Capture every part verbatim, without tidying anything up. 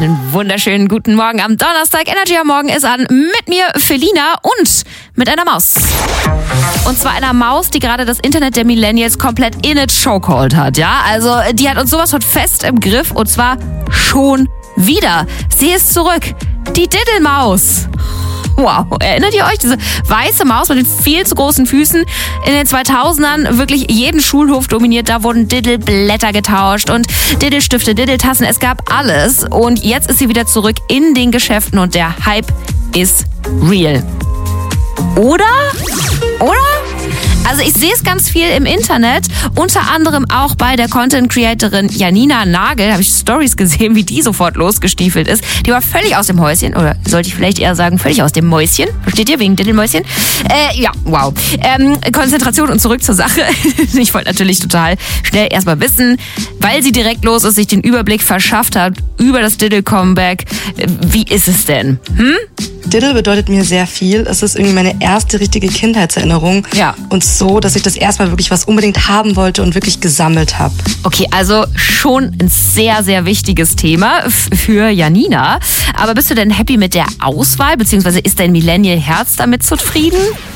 Einen wunderschönen guten Morgen am Donnerstag. Energy am Morgen ist an. Mit mir Felina und mit einer Maus. Und zwar einer Maus, die gerade das Internet der Millennials komplett in its chokehold hat. Ja, also die hat uns sowas von fest im Griff und zwar schon wieder. Sie ist zurück. Die Diddlemaus. Wow, erinnert ihr euch? Diese weiße Maus mit den viel zu großen Füßen. In den zweitausendern wirklich jeden Schulhof dominiert. Da wurden Diddleblätter getauscht und Diddlestifte, Diddletassen. Es gab alles. Und jetzt ist sie wieder zurück in den Geschäften und der Hype ist real. Oder? Oder? Also ich sehe es ganz viel im Internet, unter anderem auch bei der Content-Creatorin Janina Nagel, habe ich Stories gesehen, wie die sofort losgestiefelt ist. Die war völlig aus dem Häuschen, oder sollte ich vielleicht eher sagen, völlig aus dem Mäuschen. Versteht ihr, wegen Diddlemäuschen? Äh, ja, wow. Ähm, Konzentration und zurück zur Sache. Ich wollte natürlich total schnell erstmal wissen, weil sie direkt los ist, sich den Überblick verschafft hat über das Diddle-Comeback. Wie ist es denn? Hm? Diddle bedeutet mir sehr viel. Es ist irgendwie meine erste richtige Kindheitserinnerung. Ja. Und so, dass ich das erstmal wirklich was unbedingt haben wollte und wirklich gesammelt habe. Okay, also schon ein sehr, sehr wichtiges Thema f- für Janina. Aber bist du denn happy mit der Auswahl, beziehungsweise ist dein Millennial-Herz damit zufrieden?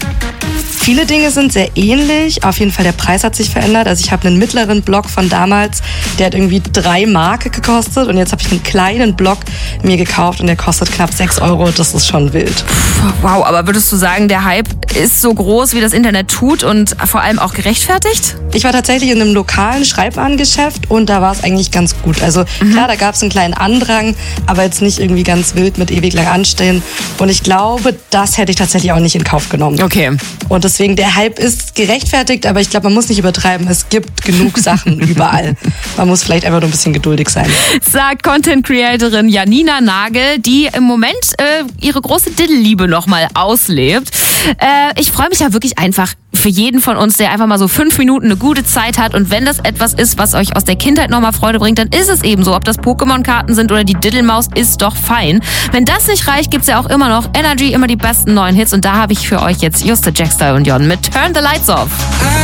Viele Dinge sind sehr ähnlich. Auf jeden Fall der Preis hat sich verändert. Also ich habe einen mittleren Block von damals, der hat irgendwie drei Mark gekostet. Und jetzt habe ich einen kleinen Block mir gekauft und der kostet knapp sechs Euro. Das ist schon wild. Wow, aber würdest du sagen, der Hype ist so groß, wie das Internet tut und vor allem auch gerechtfertigt? Ich war tatsächlich in einem lokalen Schreibwarengeschäft und da war es eigentlich ganz gut. Also mhm. klar, da gab es einen kleinen Andrang, aber jetzt nicht irgendwie ganz wild mit ewig lang anstehen. Und ich glaube, das hätte ich tatsächlich auch nicht in Kauf genommen. Okay. Und deswegen, der Hype ist gerechtfertigt, aber ich glaube, man muss nicht übertreiben. Es gibt genug Sachen überall. Man muss vielleicht einfach nur ein bisschen geduldig sein. Sagt Content-Creatorin Janina Nagel, die im Moment äh, ihre große Diddle-Liebe nochmal auslebt. Äh, ich freue mich ja wirklich einfach für jeden von uns, der einfach mal so fünf Minuten eine gute Zeit hat. Und wenn das etwas ist, was euch aus der Kindheit nochmal Freude bringt, dann ist es eben so. Ob das Pokémon-Karten sind oder die Diddlemaus, ist doch fein. Wenn das nicht reicht, gibt's ja auch immer noch Energy, immer die besten neuen Hits. Und da habe ich für euch jetzt Juste Jackstyle und Jon mit Turn the Lights Off.